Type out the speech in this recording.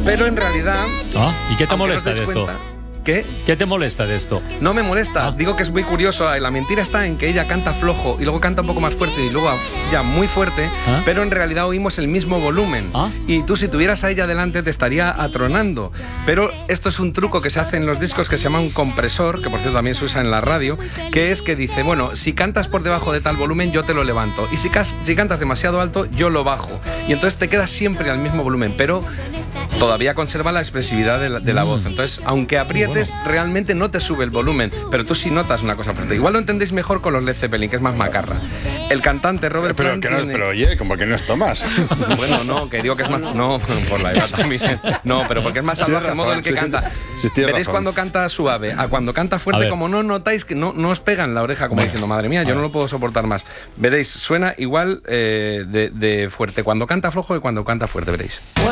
Pero en realidad... ¿Y qué te aunque molesta os de deis esto? cuenta- ¿Qué? ¿Qué te molesta de esto? No me molesta, digo que es muy curioso. La mentira está en que ella canta flojo y luego canta un poco más fuerte y luego ya muy fuerte, pero en realidad oímos el mismo volumen. Y tú, si tuvieras a ella delante, te estaría atronando. Pero esto es un truco que se hace en los discos que se llama un compresor, que por cierto también se usa en la radio, que es que dice, bueno, si cantas por debajo de tal volumen, yo te lo levanto. Y si cantas demasiado alto, yo lo bajo. Y entonces te quedas siempre al mismo volumen, pero todavía conserva la expresividad de la voz. Entonces, aunque aprietes, realmente no te sube el volumen, pero tú sí notas una cosa fuerte. Igual lo entendéis mejor con los Led Zeppelin, que es más macarra. El cantante Robert Plant pero oye, como que no es Thomas. Bueno, no, que digo que es más... No, por la edad también. No, pero porque es más salvaje el modo en el que canta. Veréis cuando canta suave, a cuando canta fuerte, como no notáis que no os pega en la oreja, como diciendo, madre mía, yo no lo puedo soportar más. Veréis, suena igual de fuerte cuando canta flojo y cuando canta fuerte, veréis.